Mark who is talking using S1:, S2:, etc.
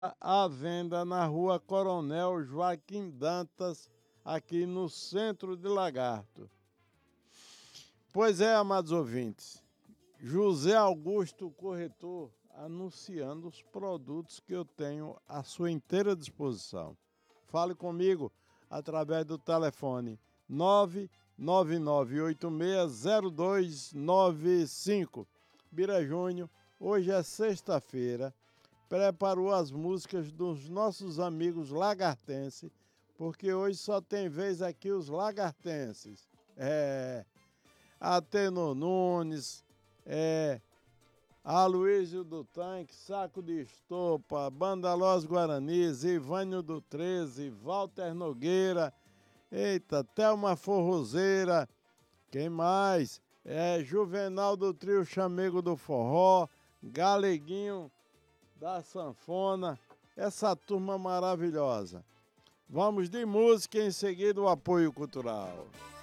S1: à venda na rua Coronel Joaquim Dantas, aqui no centro de Lagarto. Pois é, amados ouvintes, José Augusto Corretor anunciando os produtos que eu tenho à sua inteira disposição. Fale comigo através do telefone 999860295. Bira Júnior, hoje é sexta-feira, preparou as músicas dos nossos amigos lagartenses, porque hoje só tem vez aqui os lagartenses. Ateno Nunes, Aloysio do Tanque, Saco de Estopa, Banda Los Guaranis, Ivânio do 13, Walter Nogueira, eita, Thelma Forrozeira, quem mais? Juvenal do Trio Chamego do Forró, Galeguinho da Sanfona, essa turma maravilhosa. Vamos de música e em seguida o apoio cultural.